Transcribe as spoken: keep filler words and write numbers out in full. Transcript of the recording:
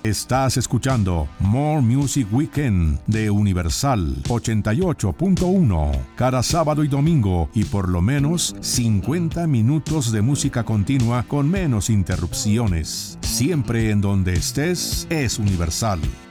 Estás escuchando More Music Weekend de Universal ochenta y ocho punto uno. Cada sábado y domingo y por lo menos cincuenta minutos de música continua con menos interrupciones. Siempre en donde estés es Universal.